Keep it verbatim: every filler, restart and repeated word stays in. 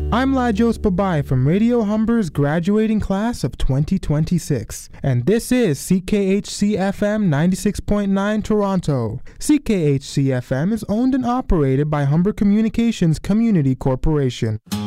I'm Lajos Babai from Radio Humber's graduating class of twenty twenty-six, and this is C K H C F M ninety-six point nine Toronto. C K H C F M is owned and operated by Humber Communications Community Corporation.